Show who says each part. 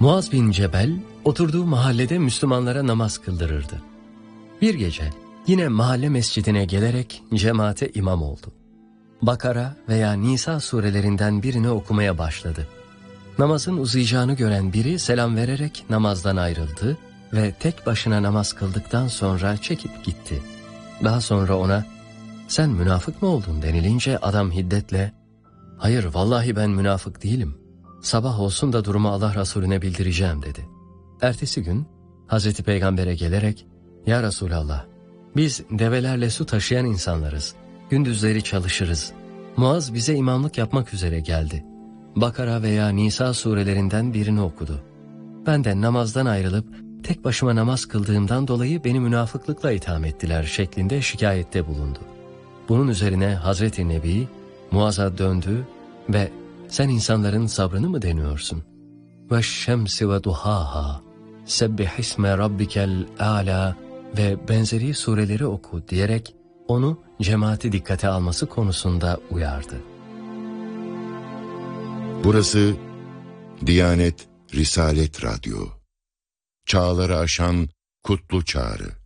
Speaker 1: Muaz bin Cebel oturduğu mahallede Müslümanlara namaz kıldırırdı. Bir gece yine mahalle mescidine gelerek cemaate imam oldu. Bakara veya Nisa surelerinden birini okumaya başladı. Namazın uzayacağını gören biri selam vererek namazdan ayrıldı ve tek başına namaz kıldıktan sonra çekip gitti. Daha sonra ona "Sen münafık mı oldun?" denilince adam hiddetle "Hayır, vallahi ben münafık değilim. Sabah olsun da durumu Allah Resulüne bildireceğim" dedi. Ertesi gün Hazreti Peygamber'e gelerek "Ya Resulallah, biz develerle su taşıyan insanlarız. Gündüzleri çalışırız. Muaz bize imamlık yapmak üzere geldi. Bakara veya Nisa surelerinden birini okudu. Ben de namazdan ayrılıp tek başıma namaz kıldığımdan dolayı beni münafıklıkla itham ettiler" şeklinde şikayette bulundu. Bunun üzerine Hazreti Nebi Muaz'a döndü ve "Sen insanların sabrını mı deniyorsun? Ve şemsi ve duhaha, sebbihisme rabbikel a'la ve benzeri sureleri oku" diyerek onu cemaati dikkate alması konusunda uyardı.
Speaker 2: Burası Diyanet Risalet Radyo. Çağları aşan kutlu çağrı.